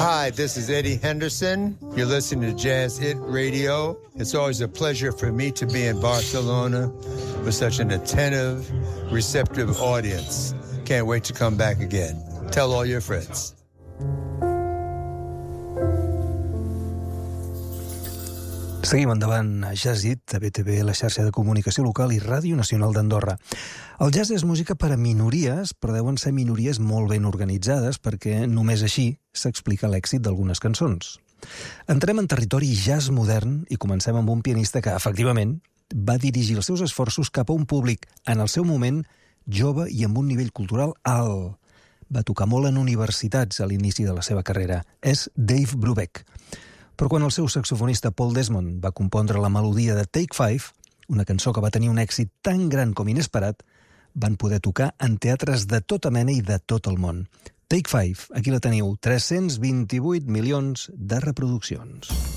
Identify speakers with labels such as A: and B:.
A: Hi, this is Eddie Henderson. You're listening to Jazz It Radio. It's always a pleasure for me to be in Barcelona with such an attentive, receptive audience. Can't wait to come back again. Tell all your friends.
B: Seguim endavant a Jazz It, a BTV, la xarxa de comunicació local i Ràdio Nacional d'Andorra. El jazz és música per a minories, però deuen ser minories molt ben organitzades perquè només així s'explica l'èxit d'algunes cançons. Entrem en territori jazz modern i comencem amb un pianista que, efectivament, va dirigir els seus esforços cap a un públic, en el seu moment, jove i amb un nivell cultural alt. Va tocar molt en universitats a l'inici de la seva carrera. És Dave Brubeck. Però quan el seu saxofonista Paul Desmond va compondre la melodia de Take 5, una cançó que va tenir un èxit tan gran com inesperat, van poder tocar en teatres de tota mena i de tot el món. Take 5, aquí la teniu, 328 milions de reproduccions.